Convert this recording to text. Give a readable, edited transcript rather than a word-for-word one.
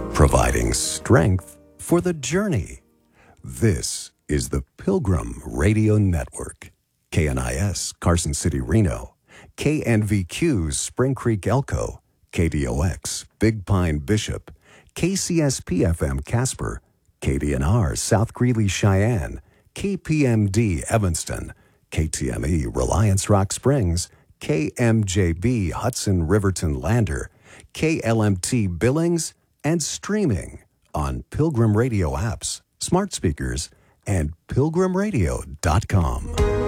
providing strength for the journey. This is the Pilgrim Radio Network. KNIS, Carson City, Reno. KNVQ, Spring Creek, Elko. KDOX, Big Pine, Bishop. KCSP-FM, Casper. KDNR, South Greeley, Cheyenne. KPMD, Evanston. KTME, Reliance Rock Springs. KMJB, Hudson Riverton Lander. KLMT, Billings, and streaming on Pilgrim Radio apps, smart speakers, and pilgrimradio.com.